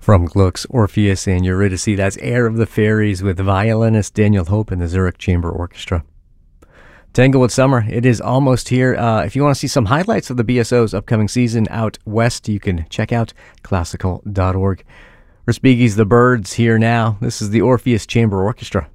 From Gluck's Orpheus and Eurydice, that's Air of the Fairies with violinist Daniel Hope and the Zurich Chamber Orchestra. Tanglewood Summer, it is almost here. If you want to see some highlights of the BSO's upcoming season out west, you can check out classical.org. Respighi's The Birds here now. This is the Orpheus Chamber Orchestra.